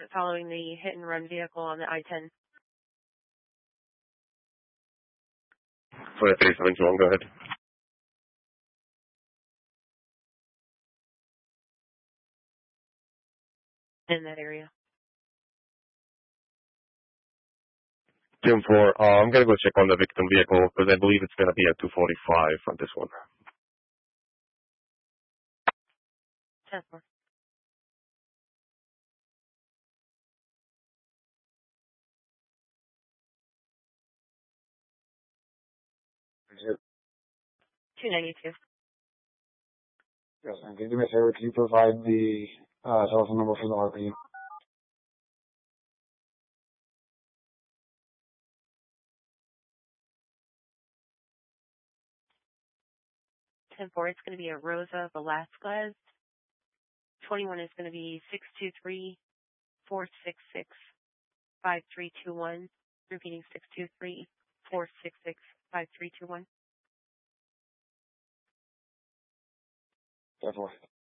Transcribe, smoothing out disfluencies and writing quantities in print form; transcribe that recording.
following the hit and run vehicle on the I-10. For 3721, go ahead. In that area. Jim 4, I'm going to go check on the victim vehicle because I believe it's going to be at 245 on this one. 10-4. Is it? 292. Yes, and can you do me a favor? Can you provide the telephone number for the RP? 10-4, it's going to be a Rosa Velasquez. 21 is going to be 623-466-5321. Repeating 623-466-5321. 10-4.